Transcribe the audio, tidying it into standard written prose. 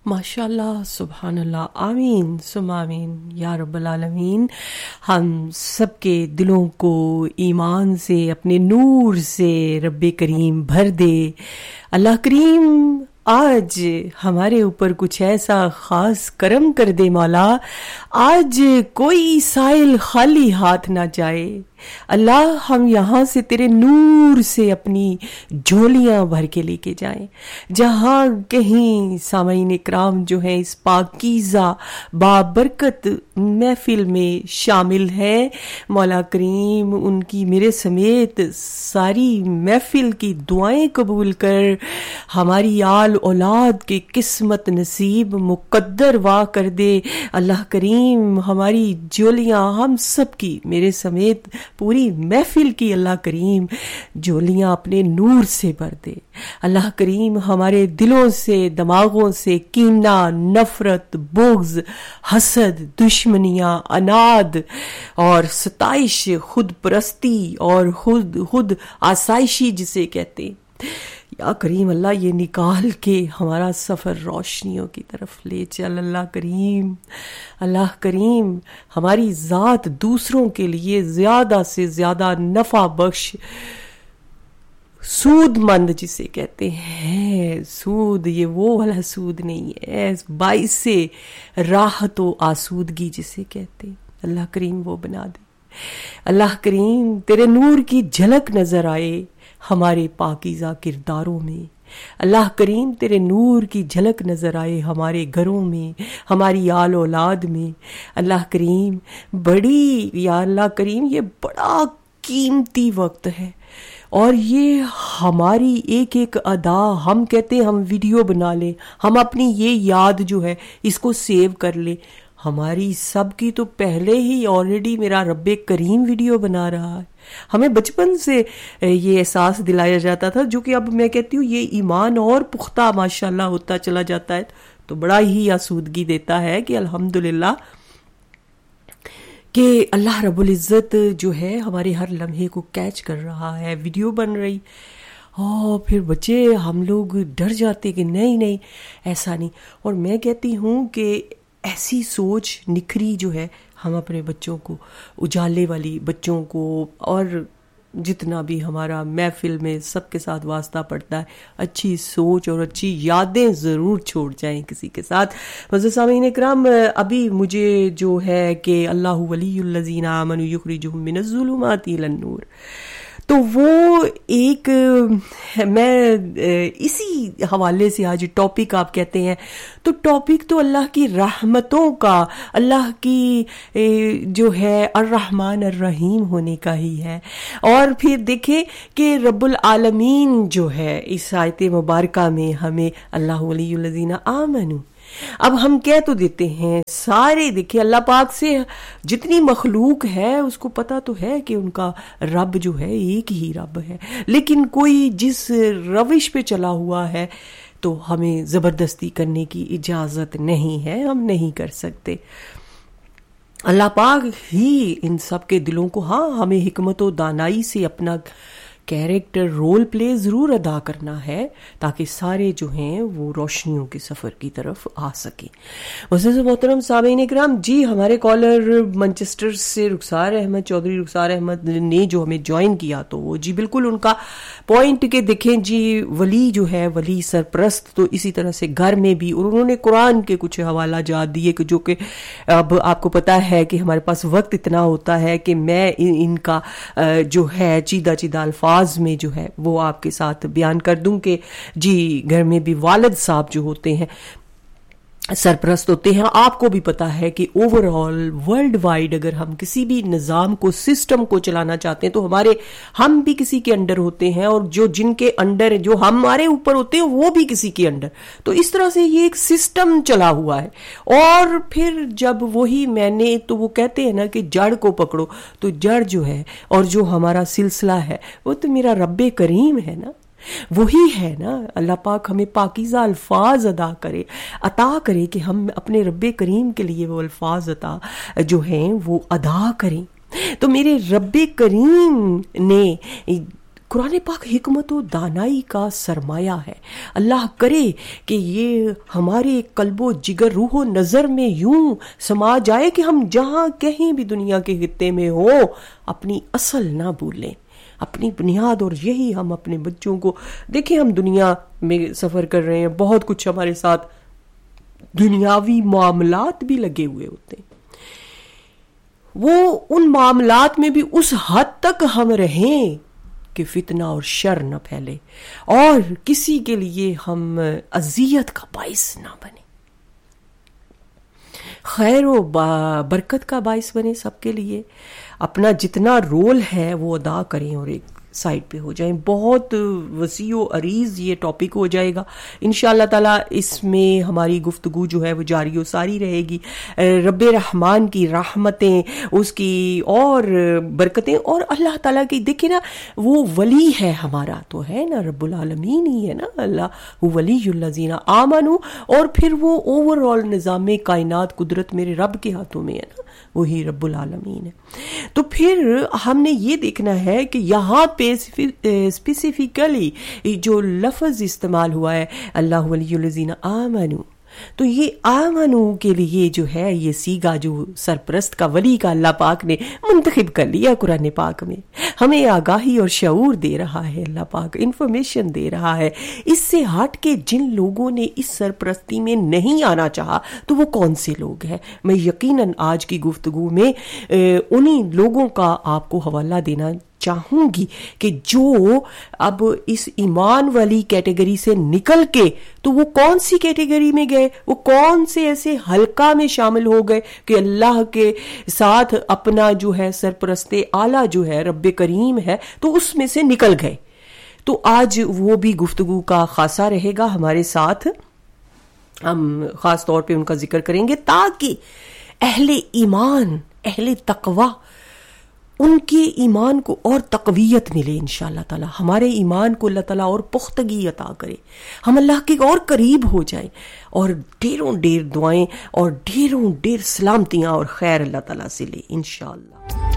ماشاء اللہ، سبحان اللہ، آمین ثم آمین یا رب العالمین. ہم سب کے دلوں کو ایمان سے، اپنے نور سے رب کریم بھر دے. اللہ کریم آج ہمارے اوپر کچھ ایسا خاص کرم کر دے مولا، آج کوئی سائل خالی ہاتھ نہ جائے. اللہ ہم یہاں سے تیرے نور سے اپنی جھولیاں بھر کے لے کے جائیں. جہاں کہیں سامعین اکرام جو ہیں اس پاکیزہ بابرکت محفل میں شامل ہیں، مولا کریم ان کی میرے سمیت ساری محفل کی دعائیں قبول کر ہماری آل اولاد کی قسمت نصیب مقدر وا کر دے. اللہ کریم ہماری جولیاں ہم سب کی میرے سمیت پوری محفل کی اللہ کریم جولیاں اپنے نور سے بھر دے. اللہ کریم ہمارے دلوں سے، دماغوں سے کینہ، نفرت، بغض، حسد، دشمنیاں، اناد اور ستائش، خود پرستی اور خود آسائشی جسے کہتے ہیں، یا کریم اللہ یہ نکال کے ہمارا سفر روشنیوں کی طرف لے چل. اللہ کریم ہماری ذات دوسروں کے لیے زیادہ سے زیادہ نفع بخش، سود مند جسے کہتے ہیں. سود یہ وہ والا سود نہیں ہے، باعث راحت و آسودگی جسے کہتے ہیں. اللہ کریم وہ بنا دے. اللہ کریم تیرے نور کی جھلک نظر آئے ہمارے پاکیزہ کرداروں میں. اللہ کریم تیرے نور کی جھلک نظر آئے ہمارے گھروں میں، ہماری آل اولاد میں. اللہ کریم یا اللہ کریم یہ بڑا قیمتی وقت ہے، اور یہ ہماری ایک ایک ادا، ہم کہتے ہیں ہم ویڈیو بنا لیں، ہم اپنی یہ یاد جو ہے اس کو سیو کر لیں. ہماری سب کی تو پہلے ہی آلریڈی میرا رب کریم ویڈیو بنا رہا ہے. ہمیں بچپن سے یہ احساس دلایا جاتا تھا، جو کہ اب میں کہتی ہوں یہ ایمان اور پختہ ماشاءاللہ ہوتا چلا جاتا ہے، تو بڑا ہی آسودگی دیتا ہے کہ الحمدللہ کہ اللہ رب العزت جو ہے ہمارے ہر لمحے کو کیچ کر رہا ہے، ویڈیو بن رہی. اور پھر بچے ہم لوگ ڈر جاتے کہ نہیں ایسا نہیں. اور میں کہتی ہوں کہ ایسی سوچ نکھری جو ہے ہم اپنے بچوں کو، اجالے والی بچوں کو، اور جتنا بھی ہمارا محفل میں سب کے ساتھ واسطہ پڑتا ہے، اچھی سوچ اور اچھی یادیں ضرور چھوڑ جائیں کسی کے ساتھ. معزز سامعین اکرام، ابھی مجھے جو ہے کہ اللہ ولی الذین آمنوا یخرجہم من الظلمات الی النور، تو وہ ایک میں اسی حوالے سے آج ٹاپک آپ کہتے ہیں، تو ٹاپک تو اللہ کی رحمتوں کا، اللہ کی جو ہے الرحمن الرحیم ہونے کا ہی ہے. اور پھر دیکھیں کہ رب العالمین جو ہے اس آیت مبارکہ میں ہمیں اللہ ولی الذین آمنوا، اب ہم کہہ تو دیتے ہیں سارے، دیکھیں اللہ پاک سے جتنی مخلوق ہے اس کو پتا تو ہے کہ ان کا رب جو ہے ایک ہی رب ہے، لیکن کوئی جس روش پہ چلا ہوا ہے تو ہمیں زبردستی کرنے کی اجازت نہیں ہے، ہم نہیں کر سکتے. اللہ پاک ہی ان سب کے دلوں کو، ہاں ہمیں حکمت و دانائی سے اپنا کیریکٹر رول پلے ضرور ادا کرنا ہے تاکہ سارے جو ہیں وہ روشنیوں کے سفر کی طرف آ سکیں. معزز محترم سامعین اکرام، جی ہمارے کالر منچسٹر سے رخسار احمد چودھری، رخسار احمد نے جو ہمیں جوائن کیا، تو وہ جی بالکل ان کا پوائنٹ کہ دیکھیں جی ولی جو ہے، ولی سرپرست تو اسی طرح سے گھر میں بھی، اور انہوں نے قرآن کے کچھ حوالہ جات دیے کہ جو کہ اب آپ کو پتا ہے کہ ہمارے پاس وقت اتنا ہوتا ہے کہ میں ان کا جو ہے چیدہ الفاظ میں جو ہے وہ آپ کے ساتھ بیان کر دوں کہ جی گھر میں بھی والد صاحب جو ہوتے ہیں سرپرست ہوتے ہیں. آپ کو بھی پتا ہے کہ اوور آل ورلڈ وائڈ اگر ہم کسی بھی نظام کو، سسٹم کو چلانا چاہتے ہیں تو ہم بھی کسی کے انڈر ہوتے ہیں، اور جن کے انڈر جو ہمارے اوپر ہوتے ہیں وہ بھی کسی کے انڈر. تو اس طرح سے یہ ایک سسٹم چلا ہوا ہے. اور پھر جب وہی میں نے، تو وہ کہتے ہیں نا کہ جڑ کو پکڑو، تو جڑ جو ہے اور جو ہمارا سلسلہ ہے وہ تو میرا رب کریم ہے نا، وہی ہے نا. اللہ پاک ہمیں پاکیزہ الفاظ عطا کرے کہ ہم اپنے رب کریم کے لیے وہ الفاظ جو ہیں وہ ادا کریں. تو میرے رب کریم نے قرآن پاک حکمت و دانائی کا سرمایہ ہے. اللہ کرے کہ یہ ہمارے قلب و جگر روح و نظر میں یوں سما جائے کہ ہم جہاں کہیں بھی دنیا کے خطے میں ہو اپنی اصل نہ بھولیں، اپنی بنیاد. اور یہی ہم اپنے بچوں کو دیکھیں، ہم دنیا میں سفر کر رہے ہیں، بہت کچھ ہمارے ساتھ دنیاوی معاملات بھی لگے ہوئے ہوتے ہیں. وہ ان معاملات میں بھی اس حد تک ہم رہیں کہ فتنہ اور شر نہ پھیلے اور کسی کے لیے ہم اذیت کا باعث نہ بنے، خیر و برکت کا باعث بنے سب کے لیے. اپنا جتنا رول ہے وہ ادا کریں اور ایک سائڈ پہ ہو جائیں. بہت وسیع و عریض یہ ٹاپک ہو جائے گا انشاءاللہ تعالی. اس میں ہماری گفتگو جو ہے وہ جاری و ساری رہے گی. رب رحمان کی رحمتیں، اس کی اور برکتیں، اور اللہ تعالیٰ کی دیکھیں نا، وہ ولی ہے ہمارا تو ہے نا، رب العالمین ہی ہے نا اللہ، ولی الذین آمنوا. اور پھر وہ اوور آل نظام کائنات قدرت میرے رب کے ہاتھوں میں ہے نا، وہی رب العالمین ہے. تو پھر ہم نے یہ دیکھنا ہے کہ یہاں پہ اسپیسیفکلی جو لفظ استعمال ہوا ہے اللہ ولی الذین آمنوا، تو یہ آمنو کے لیے جو ہے یہ سیگا جو سرپرست کا ولی کا اللہ پاک نے منتخب کر لیا قرآن پاک میں. ہمیں آگاہی اور شعور دے رہا ہے اللہ پاک، انفارمیشن دے رہا ہے. اس سے ہٹ کے جن لوگوں نے اس سرپرستی میں نہیں آنا چاہا تو وہ کون سے لوگ ہیں؟ میں یقیناً آج کی گفتگو میں انہی لوگوں کا آپ کو حوالہ دینا چاہوں گی کہ جو اب اس ایمان والی کیٹیگری سے نکل کے تو وہ کون سی کیٹیگری میں گئے، وہ کون سے ایسے حلقہ میں شامل ہو گئے کہ اللہ کے ساتھ اپنا جو ہے سرپرست اعلیٰ جو ہے رب کریم ہے تو اس میں سے نکل گئے. تو آج وہ بھی گفتگو کا خاصہ رہے گا ہمارے ساتھ. ہم خاص طور پہ ان کا ذکر کریں گے تاکہ اہل ایمان، اہل تقوی، ان کے ایمان کو اور تقویت ملے انشاءاللہ تعالی. ہمارے ایمان کو اللہ تعالیٰ اور پختگی عطا کرے، ہم اللہ کے اور قریب ہو جائیں، اور ڈھیروں ڈھیر دعائیں اور ڈھیروں ڈھیر سلامتیاں اور خیر اللہ تعالیٰ سے لے انشاءاللہ.